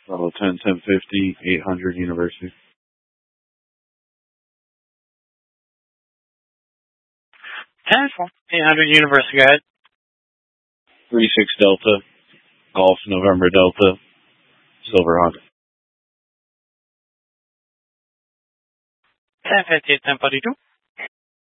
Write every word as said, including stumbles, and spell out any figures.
Bravo ten, ten fifty, eight hundred University. ten four, eight hundred University, go ahead. three six Delta, Golf November Delta, Silverhawk. ten fifty, ten forty-two.